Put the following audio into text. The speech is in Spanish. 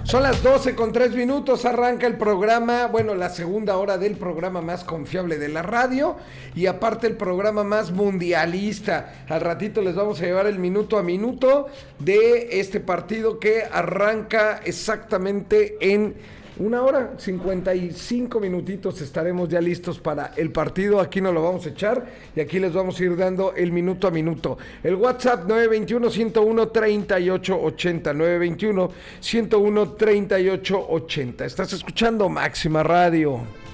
Son las 12:03, arranca el programa, bueno, la segunda hora del programa más confiable de la radio y aparte el programa más mundialista. Al ratito les vamos a llevar el minuto a minuto de este partido que arranca exactamente en 1 hora 55 minutitos. Estaremos ya listos para el partido. Aquí nos lo vamos a echar y aquí les vamos a ir dando el minuto a minuto. El WhatsApp 921-101-3880, 921-101-3880. Estás escuchando Máxima Radio.